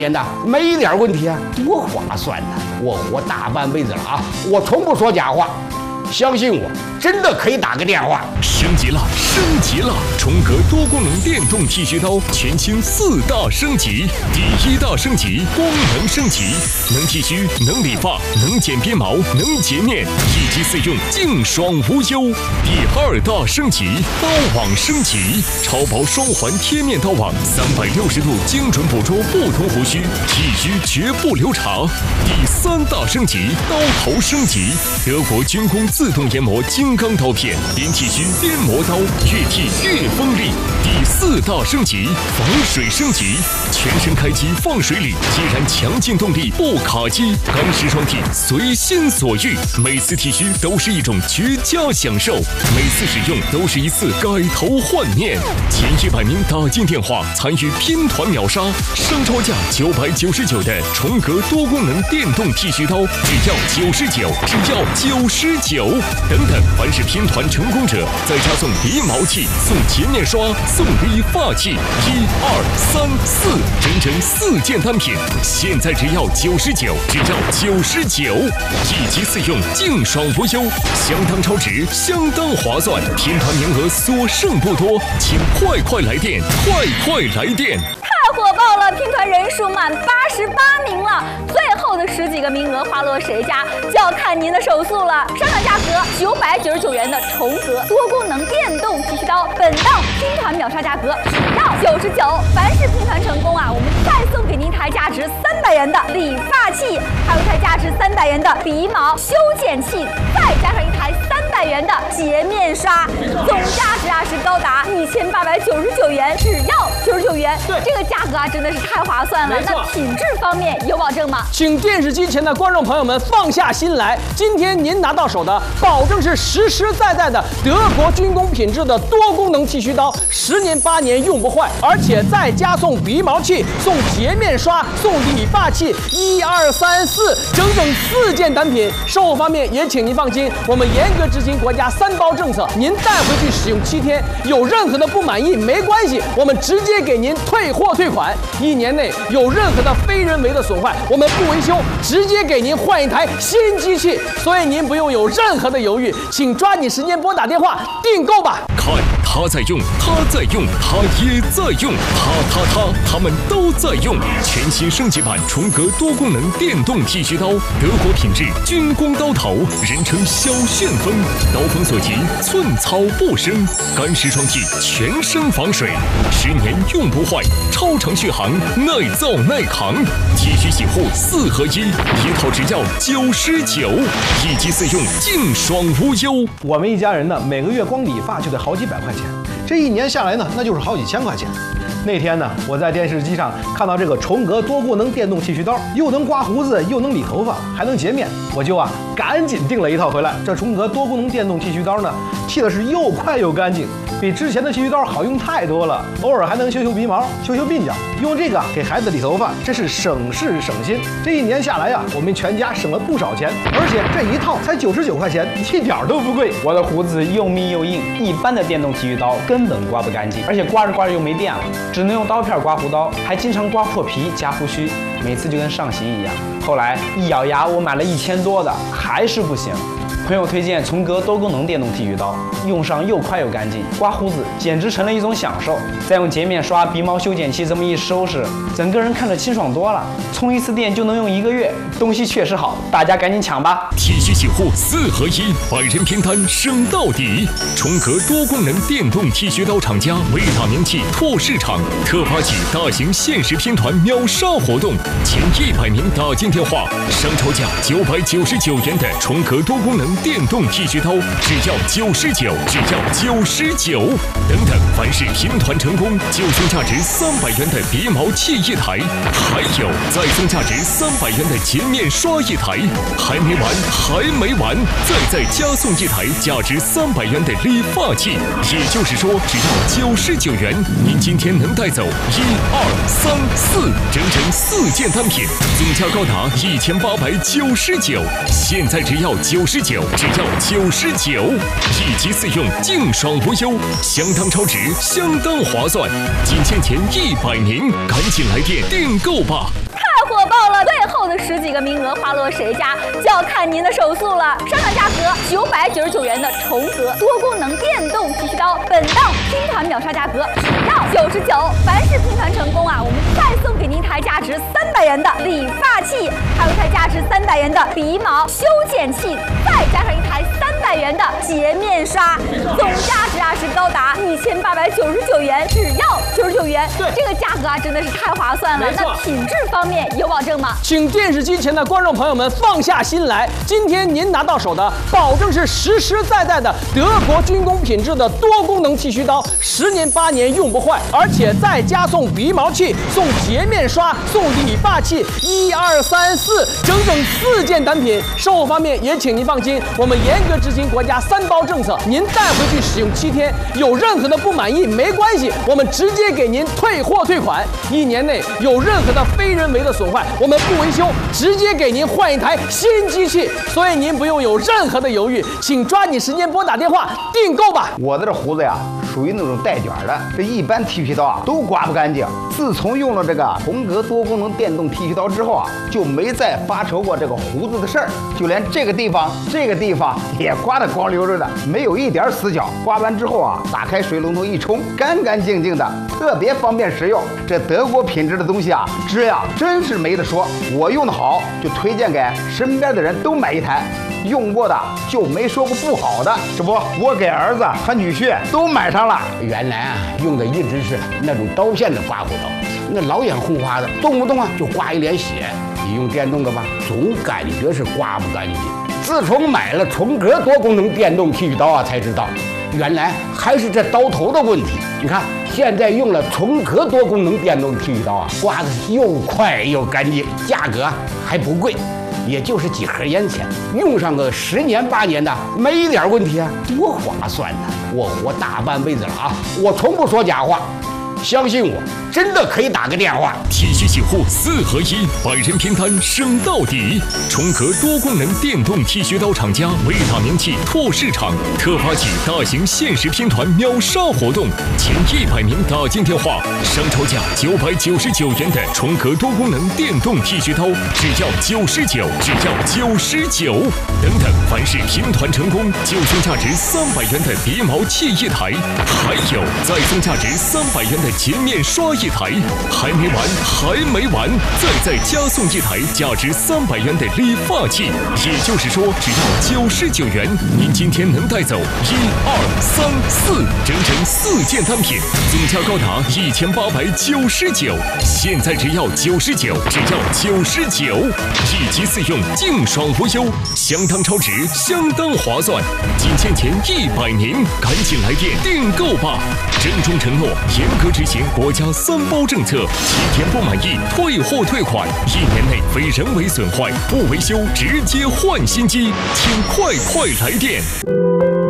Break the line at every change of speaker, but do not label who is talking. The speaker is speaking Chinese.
的，没一点问题啊，多划算呐！我活大半辈子了啊，我从不说假话，相信我，真的可以打个电话。
升级了，升级了！重革多功能电动剃须刀全新4大升级。第1大升级，功能升级，能剃须，能理发，能剪边毛，能洁面，1机4用，净爽无忧。第2大升级，刀网升级，超薄双环贴面刀网，360度精准捕捉不同胡须，剃须绝不留茬。第3大升级，刀头升级，德国军工自动研磨金刚刀片，边剃须边磨刀，越剃越锋利。第4大升级，防水升级，全身开机放水里，依然强劲动力不卡机，钢丝双剃随心所欲，每次剃须都是一种绝佳享受，每次使用都是一次改头换面。前100名打进电话参与拼团秒杀，商超价999的重革多功能电动剃须刀，只要99，只要99。等等，凡是拼团成功者，再加送鼻毛器、送洁面刷、送理发器，1、2、3、4，整整4件单品，现在只要99，只要99，1机4用，净爽无忧，相当超值，相当划算。拼团名额所剩不多，请快来电，快来电！
太火爆了，拼团人数满88名了，最后的10几个名额花落谁家，就要看您的手速了。上场价格999元的重革多功能电动剃须刀，本档拼团秒杀价格只要99。凡是拼团成功啊，我们再送给您一台价值300元的理发器，还有一台价值300元的鼻毛修剪器，再加上一台300元的洁面刷，总价值啊是高达1899元，只要99元。对，这个价格啊真的是太划算了。那品质方面有保证吗？
请电视机前的观众朋友们放下心来，今天您拿到手的，保证是实实在在的德国军工品质的多功能剃须刀，10年8年用不坏，而且再加送鼻毛器、送洁面刷、送理发器，1、2、3、4，整整4件单品。售后方面也请您放心，我们严格执行国家3包政策，您带回去使用7天，有任何的不满意没关系，我们直接给您退货退款。1年内有任何的非人为的损坏，我们不维修，直接给您换一台新机器。所以您不用有任何的犹豫，请抓紧时间拨打电话订购吧。
看他在用，他在用，他也在用，他们都在用。全新升级版重革多功能电动剃须刀，德国品质军工刀头，人称小旋风，刀锋所及寸草不生，干湿双剃，全身防水，10年用不坏，超长续航，耐造耐扛，剃须洗护4合1，一套只要99，1机4用，净爽无忧。
我们一家人呢，每个月光理发就得好几百块钱，这1年下来呢，那就是好几千块钱。那天呢，我在电视机上看到这个重革多功能电动剃须刀，又能刮胡子，又能理头发，还能洁面，我就赶紧订了一套回来。这重革多功能电动剃须刀呢，剃的是又快又干净，比之前的剃须刀好用太多了。偶尔还能修鼻毛、修鬓角，用这个给孩子理头发，真是省事省心。这1年下来我们全家省了不少钱，而且这一套才99块钱，一点都不贵。
我的胡子又密又硬，一般的电动剃须刀根本刮不干净，而且刮着刮着又没电了，只能用刀片刮胡刀，还经常刮破皮夹胡须，每次就跟上刑一样。后来一咬牙，我买了1000多的，还是不行。朋友推荐重革多功能电动剃须刀，用上又快又干净，刮胡子简直成了一种享受。再用洁面刷、鼻毛修剪器这么一收拾，整个人看着清爽多了。充1次电就能用1个月，东西确实好，大家赶紧抢吧！
剃须洗护4合1，百人拼单省到底。重革多功能电动剃须刀厂家为打名气、拓市场，特发起大型限时拼团秒杀活动，前100名打进电话，商超价999元的重革多功能电动剃须刀，只要99，只要99。等等，凡是拼团成功，就送价值300元的鼻毛器1台，还有再送价值300元的洁面刷1台。还没完，再加送1台价值300元的理发器。也就是说，只要99元，您今天能带走1、2、3、4，整整4件单品，总价高达1899。现在只要99，只要99，1机4用，净爽无忧，相当超值，相当划算。仅限前100名，赶紧来电订购吧！
的10几个名额花落谁家，就要看您的手速了。上场价格999元的重格多功能电动剃须刀，本档拼团秒杀价格只要99，凡是拼团成功啊，我们再送给您一台价值300元的理发器，还有一台价值300元的鼻毛修剪器，再加上一台300元的洁面刷，总价值啊是高达1899元，只要99元。
对，
这个价格啊真的是太划算了。那品质方面有保证吗？
请电视机前的观众朋友们放下心来，今天您拿到手的，保证是实实在在的德国军工品质的多功能剃须刀，10年8年用不坏，而且再加送鼻毛器、送洁面刷、送理发器，1、2、3、4，整整4件单品。售后方面也请您放心，我们严格执行国家3包政策，您带回去使用7天，有任何的不满意没关系，我们直接给您退货退款。1年内有任何的非人为的损坏，我们不维修，直接给您换一台新机器。所以您不用有任何的犹豫，请抓紧时间拨打电话订购吧。
我的这胡子呀，属于那种带卷的，这一般剃须刀啊都刮不干净。自从用了这个重格多功能电动剃须刀之后啊，就没再发愁过这个胡子的事儿，就连这个地方也刮得光溜溜的，没有一点死角。刮完之后啊，打开水龙头一冲，干干净净的，特别方便实用。这德国品质的东西啊，质量真是没得说。我用的好，就推荐给身边的人都买一台。用过的就没说过不好的，这不，我给儿子和女婿都买上了。
原来啊，用的一直是那种刀片的刮胡刀，那老眼红花的，动不动啊就刮一脸血。你用电动的吧，总感觉是刮不干净。自从买了重格多功能电动剃须刀啊，才知道原来还是这刀头的问题。你看，现在用了重格多功能电动剃须刀啊，刮的是又快又干净，价格还不贵。也就是几盒烟钱，用上个10年8年的，没一点问题啊，多划算呐！我活大半辈子了啊，我从不说假话，相信我，真的可以打个电话。
剃须洗护4合1，百人拼单升到底。重格多功能电动剃须刀厂家为打名气拓市场，特发起大型限时拼团秒杀活动，前100名打进电话，商超价999元的重格多功能电动剃须刀，只要99，只要99。等等，凡是拼团成功，就送价值300元的鼻毛器1台，还有再送价值300元的洁面刷1台，还没完，再加送1台价值300元的理发器。也就是说，只要99元，您今天能带走1、2、3、4，整整4件单品，总价高达1899。现在只要99，只要99，1机4用，净爽无忧，相当超值，相当划算。仅限前100名，赶紧来电订购吧！郑重承诺，严格执行国家3包政策，7天不满意退货退款，1年内非人为损坏不维修直接换新机，请快来电。